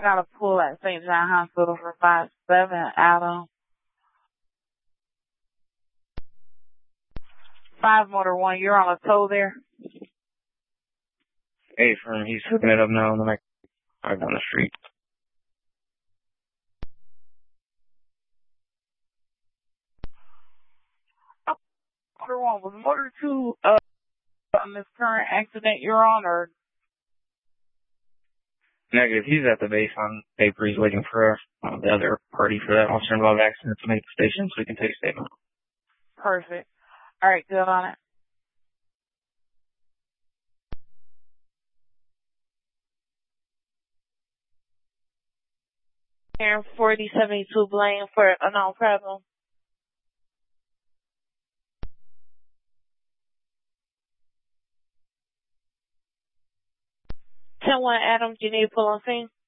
got a pull at St. John Hospital for 5-7, Adam. 5 motor 1, you're on a tow there? Hey, firm, he's hooking it up now, and then I drive down the street. Motor 1, was motor 2, on this current accident you're on, or? Negative, he's at the base on paper. He's waiting for the other party for that officer involved accident to make the station so we can take a statement. Perfect. Alright, good on it. Aaron 4072 Blaine for a no problem. 10-1 Adams, you need to pull on scene?